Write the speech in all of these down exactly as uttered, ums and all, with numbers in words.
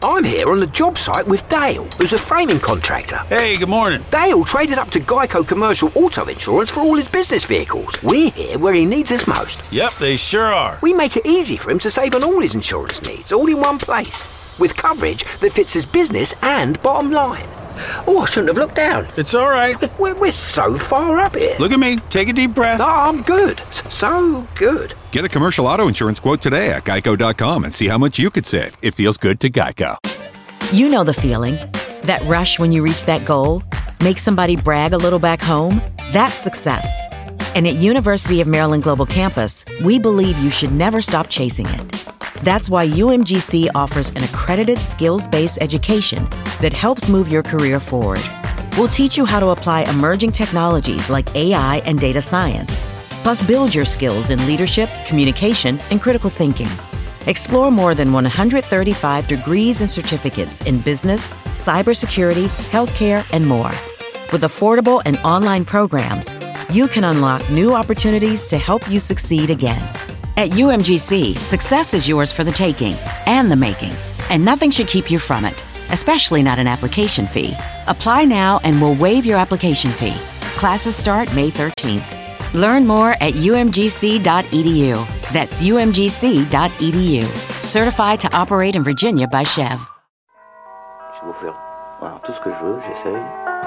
I'm here on the job site with Dale, who's a framing contractor. Hey, good morning. Dale traded up to Geico Commercial Auto Insurance for all his business vehicles. We're here where he needs us most. Yep, they sure are. We make it easy for him to save on all his insurance needs, all in one place, with coverage that fits his business and bottom line. Oh, I shouldn't have looked down. It's all right. We're, we're so far up here. Look at me. Take a deep breath. No, I'm good. So good. Get a commercial auto insurance quote today at geico dot com and see how much you could save. It feels good to Geico. You know the feeling. That rush when you reach that goal? Make somebody brag a little back home? That's success. And at University of Maryland Global Campus, we believe you should never stop chasing it. That's why U M G C offers an accredited skills-based education that helps move your career forward. We'll teach you how to apply emerging technologies like A I and data science, plus build your skills in leadership, communication, and critical thinking. Explore more than one hundred thirty-five degrees and certificates in business, cybersecurity, healthcare, and more. With affordable and online programs, you can unlock new opportunities to help you succeed again. At U M G C, success is yours for the taking and the making, and nothing should keep you from it, especially not an application fee. Apply now and we'll waive your application fee. Classes start May thirteenth. Learn more at u m g c dot e d u. That's u m g c dot e d u. Certified to operate in Virginia by Chev. Je vais vous faire voilà, tout ce que je veux, j'essaye.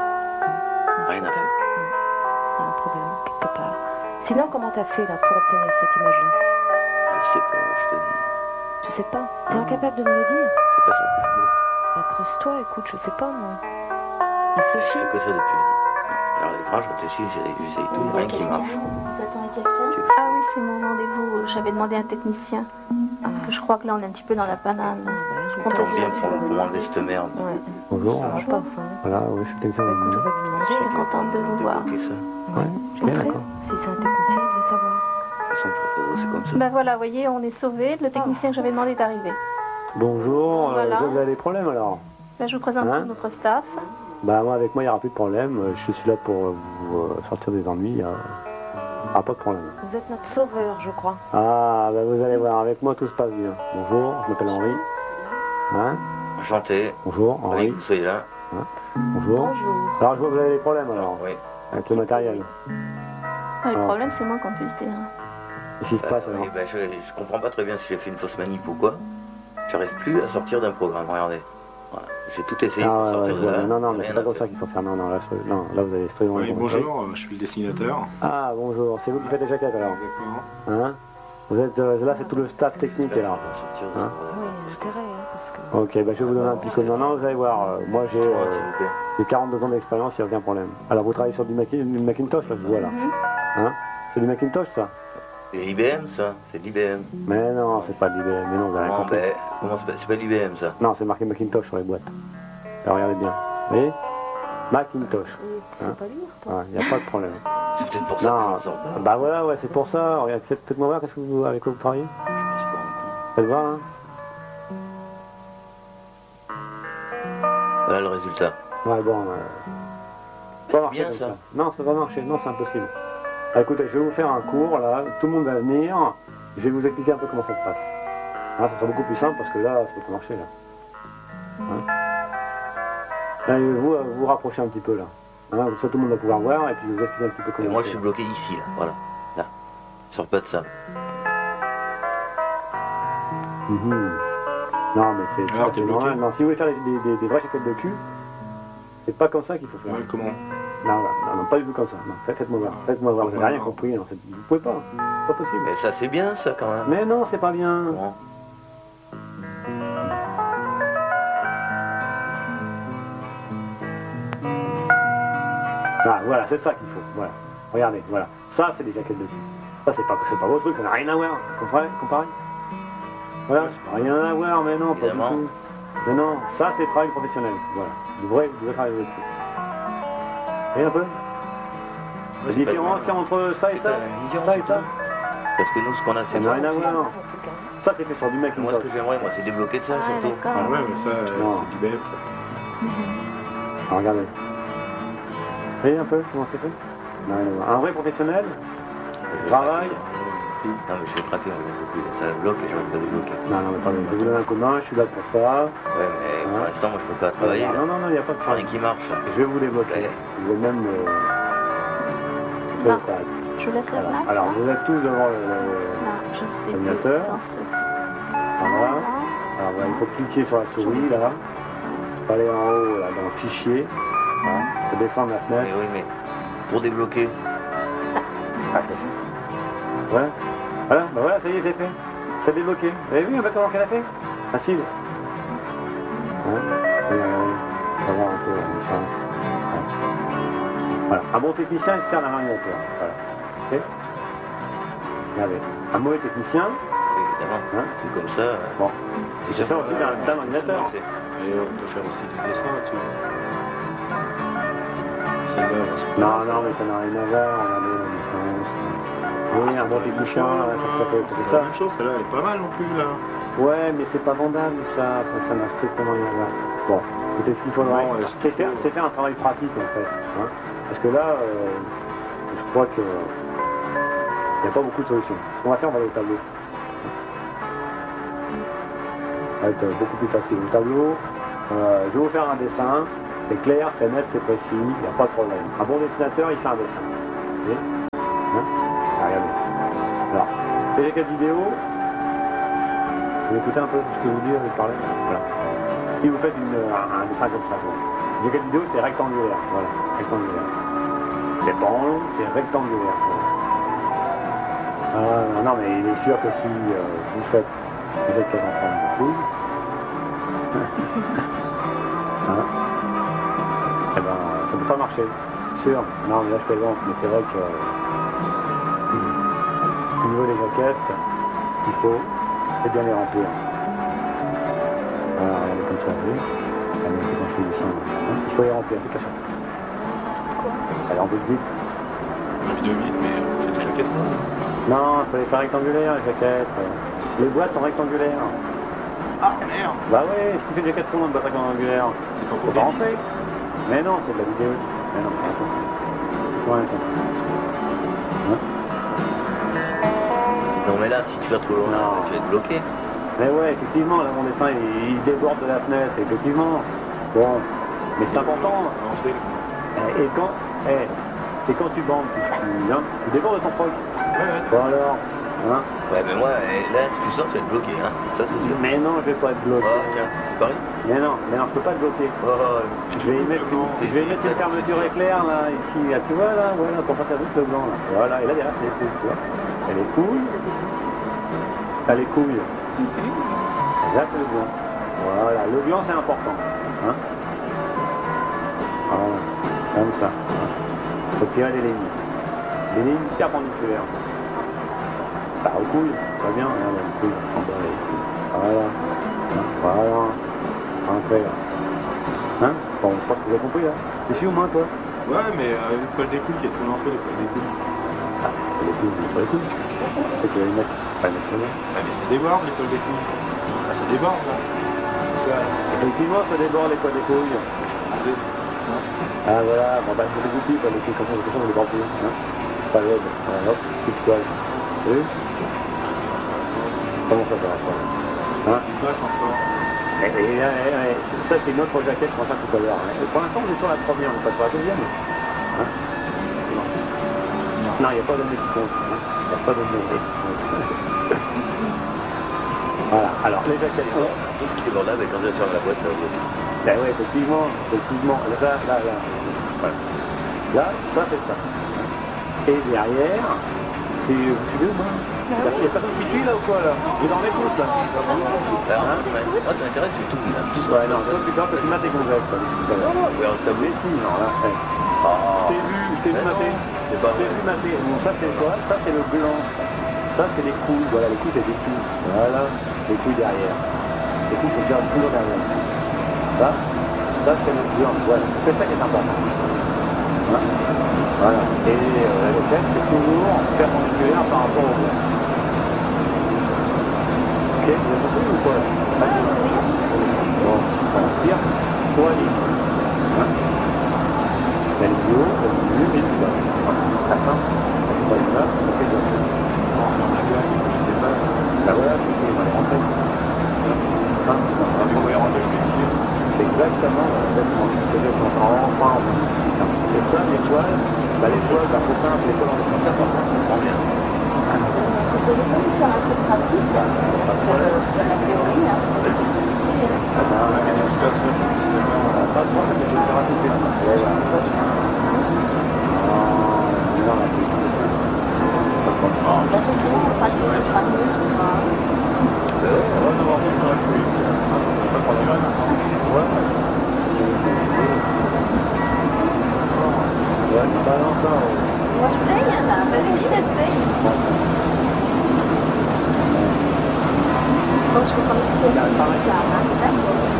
Rien à faire. Il y a un problème quelque part. Sinon, comment t'as fait là pour obtenir cette image-là? Je sais pas, je te dis. Tu sais pas? T'es incapable de me le dire? C'est pas ça que je veux. Bah, creuse-toi, écoute, je sais pas moi. Je Réfléchis. fais que ça depuis. Alors l'étrange, je réfléchis, j'essaye tout, rien qui marche. Vous attendez quelqu'un? Ah oui, c'est mon rendez-vous. J'avais demandé à un technicien. Ah. Je crois que là, on est un petit peu dans la banane. Ah, bah, On vient pour, pour m'enlever cette merde. Ouais. Bonjour. Ça marche pas, ça. Hein. Voilà, oui, je suis quelqu'un de Écoute, on va lui Je demander. suis contente de vous voir. Débloquer ça. Ouais, Je ok, ferai. d'accord. Si c'est un technicien, il veut savoir. Ils sont très faux, c'est comme ça. Ben voilà, vous voyez, on est sauvés. Le technicien que j'avais demandé est arrivé. Bonjour, Voilà. euh, vous avez des problèmes alors? Ben, je vous présente Hein? tout notre staff. Bah moi avec moi il n'y aura plus de problème, Euh, je suis là pour euh, vous euh, sortir des ennuis, euh, ah pas de problème. Vous êtes notre sauveur, je crois. Ah bah vous allez voir, avec moi tout se passe bien. Bonjour, je m'appelle Henri. Hein? Enchanté. Bonjour Henri, Henri. que vous soyez là. Bonjour. Bonjour. Alors je vois que vous avez des problèmes alors, Oui. avec le matériel. Ah, le Ah. problème, c'est moi qu'on puisse dire. Qu'est-ce qui se Bah, passe alors? oui, bah, je, je comprends pas très bien si j'ai fait une fausse manip ou quoi. J'arrive plus à sortir d'un programme, regardez. Voilà. J'ai tout essayé Ah pour ouais, ouais, sortir je de vois. là. Non, non, mais rien c'est pas à comme faire. ça qu'il faut faire. Non, non, là, c'est- non, là vous avez strictement Oui, compris. bonjour, euh, je suis le dessinateur. Ah bonjour, c'est vous qui faites les jaquettes alors? Exactement. Hein? Vous êtes, euh, là c'est tout le staff technique Là, alors. pour sortir de Hein? ce programme. Oui, il y a intérêt, hein, parce que... Ok, bah je vais vous donner un petit coup de main. Non, vous allez voir, euh, moi j'ai Ouais, euh, s'il vous plaît. j'ai quarante-deux ans d'expérience, il n'y a aucun problème. Alors vous travaillez sur du, Mac- du Macintosh, là, je vois là. Mhm. Hein? C'est du Macintosh ça? C'est l'I B M ça, c'est de l'I B M. Mais non, c'est pas de l'I B M, mais non, vous avez rien Comment, compris. ben, comment c'est pas, c'est pas l'I B M ça? Non, c'est marqué Macintosh sur les boîtes. Alors regardez bien. Vous voyez? Macintosh. Tu Hein? sais pas lire, toi? Il n'y a pas de problème. C'est peut-être pour ça Non, qu'on ne sort pas. bah voilà, ouais, c'est pour ça. Regarde, faites- faites-moi voir, qu'est-ce que vous, avec quoi vous travaillez? Je me suis pas rendu compte. Faites voir, hein? Voilà le résultat. Ouais, bon, euh... C'est pas marcher bien comme ça. ça. Non, ça va marcher, non, c'est impossible. Ah, écoutez, je vais vous faire un cours, là, tout le monde va venir, je vais vous expliquer un peu comment ça se passe. Hein, ça sera beaucoup plus simple, parce que là, ça peut pas marcher, là. Hein? Allez, vous, euh, vous vous rapprochez un petit peu, là. Hein, comme ça, tout le monde va pouvoir voir, et puis je vous expliquer un petit peu Et comment moi c'est. je suis bloqué ici là, voilà. Là. Je sors pas de ça. Mhm. Non, mais c'est Alors, c'est t'es bloqué. normal. Non, si vous voulez faire des, des, des, des vraies chaquettes de cul, c'est pas comme ça qu'il faut faire. Ouais, comment? Non, non, non, pas du tout comme ça. Non, faites- faites-moi voir. Faites-moi voir. Vous n'avez rien compris. Non, c'est- vous pouvez pas. C'est pas possible. Mais ça c'est bien ça quand même. Mais non, c'est pas bien. Bon. Ah, voilà, c'est ça qu'il faut. Voilà. Regardez, voilà. Ça, c'est des jaquettes de cul. Ça, c'est pas, c'est pas vos trucs, ça n'a rien à voir. Vous comprenez? Comparez? Voilà, c'est pas rien à voir, mais non, pas du Évidemment. tout. Mais non, ça, c'est le travail professionnel. Voilà. Du vrai, du vrai travail de cul. Voyez un peu? La c'est pas différence grave. qu'il y a entre ça et C'est ça? pas la même vision, Ça et c'est ça? tout. Parce que nous ce qu'on a Ça c'est n'a rien à moi. voir. Ça, c'est fait sur du mec Moi ce que j'aimerais moi c'est débloquer ça Ah, surtout. d'accord. Ah ouais, mais ça, euh, Non. c'est du B F, ça. Ah, regardez. Vous voyez un peu comment c'est fait? Non, rien à voir. Un vrai professionnel travaille. Non mais je vais craquer, on ne plus. Ça bloque et je vais pas débloquer. Non, non, mais pardon, je vous donne un coup de main, je suis là pour ça. Ouais mais pour l'instant, moi, je peux pas travailler. Non, non, non, il n'y a pas de Rien problème. qui marche. Là. Je vais vous débloquer. Ouais. Vous êtes même... Euh... Non. très stable. Je vous laisse la Alors, place. alors, hein. vous êtes tous devant le... Non, je sais plus. ordinateur. Non, c'est- Voilà. Alors, voilà, il faut cliquer sur la souris, là. Il faut aller en haut, là, dans Fichier. Voilà. Il faut descendre la Mais fenêtre. oui, mais pour débloquer, Ah, c'est ça. Voilà. Voilà, bah voilà, ça y est, c'est fait. C'est débloqué. Vous avez vu un peu comment qu'elle a fait? Facile. Hein? Et, euh, on va voir un peu la différence. Ouais. Voilà. Un bon technicien, il se sert d'un ordinateur. Voilà. Ok? Regardez. Un mauvais technicien, oui, évidemment, hein? tout comme ça. euh, Bon. Il se sert aussi d'un d'un ordinateur. c'est- Et on peut faire aussi des dessins là-dessus. Celle-là, là, c'est Non, non, mais ça n'a rien à voir. Regardez la différence. Oui, un bon technicien, ça fait C'est c'est la ça. même chose, celle-là, elle est pas mal non plus là. Ouais, mais c'est pas vendable ça, ça ça n'a strictement rien à voir. Bon, écoutez, ce qu'il faudrait, Non, ouais, c'est faire, c'est faire un travail pratique en fait. Hein, parce que là, euh, je crois que il n'y a pas beaucoup de solutions. Ce qu'on va faire, on va aller au tableau. Ça va être beaucoup plus facile. Au tableau, euh, je vais vous faire un dessin, c'est clair, c'est net, c'est précis, il n'y a pas de problème. Un bon dessinateur, il fait un dessin. Vous voyez, hein? Ah, regardez. Alors, c'est les quatre vidéos. Vous écoutez un peu ce que je vous dis, vous parlez. Voilà. Si vous faites une, un, un dessin comme ça, bon. Les quatre vidéos, c'est rectangulaire. Voilà, rectangulaire. C'est pas en long, c'est rectangulaire. Voilà. Ah, non, non, mais il est sûr que si euh, vous faites, vous êtes qu'elle en train de couille, hein, eh ben, ça ne peut pas marcher. Sûr. Non, mais là, je plaisante, mais c'est vrai que euh, au niveau des jaquettes, il faut c'est bien les remplir. Voilà, regardez comme ça, vous voyez. Allez, c'est quand je fais des dessins, hein, il faut les remplir, c'est caché. Allez, on peut vite. La vidéo vite, mais on fait des jaquettes. Non, il faut les faire rectangulaires, les jaquettes. Les boîtes sont rectangulaires. Ah merde. Bah ouais, si tu fais des jaquettes rondes, une boîte rectangulaire, C'est pas faut pas rentrer. Mais non, c'est de la vidéo. Mais non, mais attends. Faut rien comprendre. Hein? Non, mais là, si tu vas trop loin, Non. tu vas être bloqué. Mais ouais, effectivement, là, mon dessin, il, il déborde de la fenêtre, effectivement. Bon, mais c'est important. Lancer. Et, et quand, eh, et quand tu bandes, tu, tu, hein, tu débordes de ton proche. Ouais, ouais. Bon alors, hein. Ouais, mais moi, eh, là, si tu sors, tu vas être bloqué, hein. Ça, c'est sûr. Mais non, je vais pas être bloqué. Oh, tiens, c'est pareil. Mais non, mais non, je peux pas te bloquer. Oh, Je vais y mettre, je vais y mettre une fermeture éclair là, ici, là, tu vois là, voilà, pour faire juste le blanc là. Voilà, et là derrière c'est les couilles, tu vois. Et les couilles, t'as les couilles. Et là c'est le blanc. Voilà, le blanc c'est important. Hein, voilà, comme ça. Hein. Faut tirer des lignes. Des lignes perpendiculaires. Bah aux couilles, très bien, regarde les couilles. Voilà. Hein, voilà. Après là. Hein? Bon, je crois que vous avez compris là. C'est sûr au moins toi? Ouais, mais euh, les poils des couilles, qu'est-ce qu'on en fait les poils des couilles? Ah, les couilles, sur les couilles. C'est que les mettre, pas les mettre là. Ah, mais ça déborde les poils des couilles. Ah, ça déborde là. Tout ça. Effectivement, ça déborde les poils des couilles. Regardez. Hein? Ah voilà, bon bah c'est des outils, pas les couilles comme ça, de toute façon on les déborde plus. Hein? Pas l'aide. Voilà, hop, petite toile. Vous vu? Comment ça va ça? Hein? Il passe encore. Et, et, et, et, ça c'est une autre jaquette qu'on va faire tout à l'heure. Hein. Et pour l'instant on est sur la première, on est pas sur la deuxième. Hein? Non. Non, il n'y a pas de mec qui compte. Hein? Il n'y a pas de mec qui compte. Voilà, alors les jaquettes. Tout ce qui est bordable, quand tu vas faire la boîte, ça va bloquer. Ben ouais, effectivement, effectivement. Là, là, là. Voilà. Là, ça c'est ça. Et derrière, c'est... Vous suivez ou pas? Il y a personne qui suit là ou quoi là? Vous en êtes tous là? Alors, moi, ça m'intéresse, c'est tout, là. Tout ça. Ouais, non, toi tu parles parce que tu m'as tes gonzesses. Oui, en tableau. Mais si, non, là, ouais. Ah. T'es vu, t'es vu maté? C'est pas T'es vrai. vu maté? Bon, ça c'est quoi? Ça c'est le blanc. Ça c'est les couilles, voilà, les couilles c'est des couilles. Voilà, les couilles derrière. Les couilles sont déjà toujours derrière. Ça, ça c'est le blanc, voilà. C'est ça qui est important. Hein? Voilà. Et euh, le test c'est toujours perpendiculaire par rapport au blanc. Ok, vous avez compris ou quoi? Bon, voilà, tire, trois lignes. Hein? La ligne du haut, la ligne du milieu, et du bas. À la fin, on va aller là, on fait deux. Bah voilà, c'est ce qui est rentré. Hein? Ah, mais on va y rentrer le métier. Exactement, exactement. C'est-à-dire qu'on s'en rend pas en fait. Et ça, l'étoile, bah l'étoile, bah c'est simple, l'étoile, on est comme ça, on comprend bien. Vous pouvez pas nous faire un peu de pratique, parce que de la théorie, hein. Ah ben, on a gagné une situation, pas de problème, mais je vais faire un peu de pratique. Ouais, ouais, pas de problème. Non, non, la théorie. Pas de problème. Bah surtout, on pratique le pratique, Ouais, on va devoir faire un peu. Pas de problème. Ouais. Ouais, pas longtemps. moi je paye, hein, là, vas-y, essaye. Donc je fais comme si c'était là, d'accord.